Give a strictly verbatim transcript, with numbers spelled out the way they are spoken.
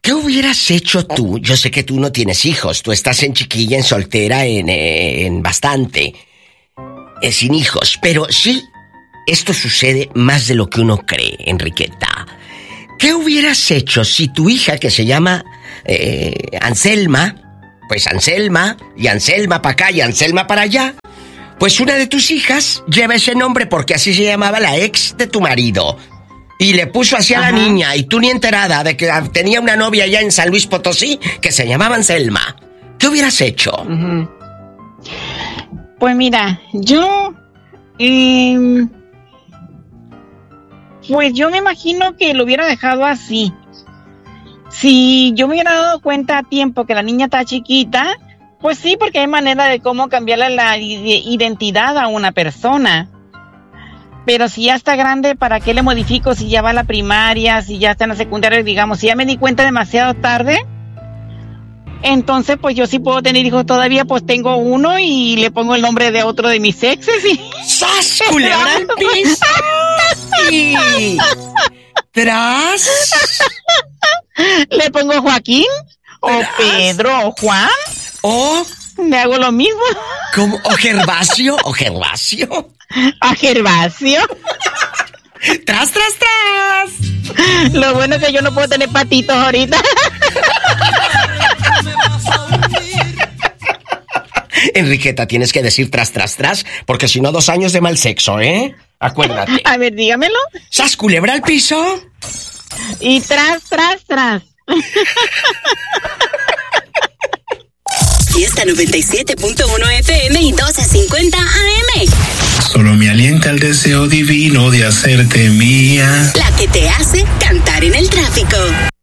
¿Qué hubieras hecho tú? Yo sé que tú no tienes hijos, tú estás en chiquilla, en soltera, en, en bastante, en sin hijos, pero sí, esto sucede más de lo que uno cree, Enriqueta. ¿Qué hubieras hecho si tu hija, que se llama eh, Anselma, pues Anselma, y Anselma para acá y Anselma para allá, pues una de tus hijas lleva ese nombre porque así se llamaba la ex de tu marido? Y le puso así a la niña, y tú ni enterada de que tenía una novia allá en San Luis Potosí que se llamaba Anselma. ¿Qué hubieras hecho? Uh-huh. Pues mira, yo... Eh, pues yo me imagino que lo hubiera dejado así. Si yo me hubiera dado cuenta a tiempo que la niña está chiquita, pues sí, porque hay manera de cómo cambiarle la identidad a una persona. Pero si ya está grande, ¿para qué le modifico? Si ya va a la primaria, si ya está en la secundaria, digamos, si ya me di cuenta demasiado tarde, entonces pues yo sí puedo tener hijos todavía, pues tengo uno y le pongo el nombre de otro de mis exes y... ¡Sas, culebra al piso! ¡Y tras! Le pongo Joaquín, o ¿tras? Pedro, o Juan, o... le hago lo mismo. ¿Cómo? ¿O Gervasio? ¿O Gervasio? ¿A Gervasio? ¡Tras, tras, tras! Lo bueno es que yo no puedo tener patitos ahorita. Enriqueta, tienes que decir tras, tras, tras, porque si no, dos años de mal sexo, ¿eh? Acuérdate. A ver, dígamelo. ¿Sas culebra al piso? Y tras, tras, tras. Fiesta noventa y siete punto uno F M y doce cincuenta A M. Solo me alienta el deseo divino de hacerte mía. La que te hace cantar en el tráfico.